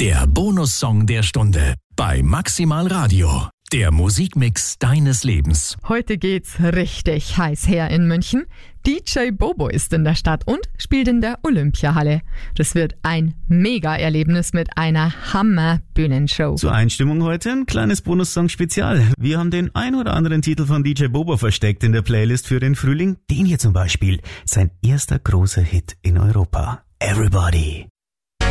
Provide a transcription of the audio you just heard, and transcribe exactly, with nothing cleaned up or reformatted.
Der Bonussong der Stunde bei Maximal Radio. Der Musikmix deines Lebens. Heute geht's richtig heiß her in München. D J Bobo ist in der Stadt und spielt in der Olympiahalle. Das wird ein Mega-Erlebnis mit einer Hammer-Bühnenshow. Zur Einstimmung heute ein kleines Bonussong-Spezial. Wir haben den ein oder anderen Titel von D J Bobo versteckt in der Playlist für den Frühling. Den hier zum Beispiel, sein erster großer Hit in Europa. Everybody.